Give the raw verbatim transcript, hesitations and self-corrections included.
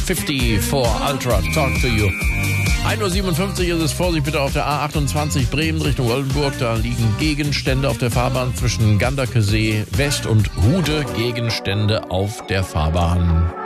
fünfzig for Ultra, Talk to You. ein Uhr siebenundfünfzig ist es, Vorsicht bitte auf der A achtundzwanzig Bremen Richtung Oldenburg. Da liegen Gegenstände auf der Fahrbahn zwischen Ganderkesee West und Hude. Gegenstände auf der Fahrbahn.